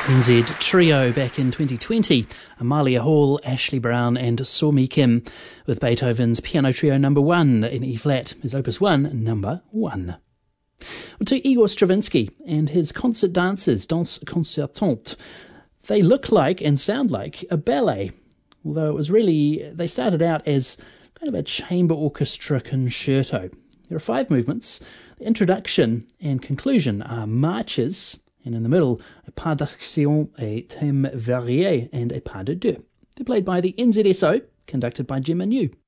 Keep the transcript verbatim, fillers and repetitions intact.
N Z Trio back in twenty twenty, Amalia Hall, Ashley Brown and Somi Kim with Beethoven's Piano Trio number one in E-flat, his opus one, number one. To Igor Stravinsky and his concert dancers, Danse Concertante. They look like and sound like a ballet, although it was really, they started out as kind of a chamber orchestra concerto. There are five movements. The introduction and conclusion are marches, and in the middle, a pas d'action, a thème varié, and a pas de deux. They're played by the N Z S O, conducted by Gemma New.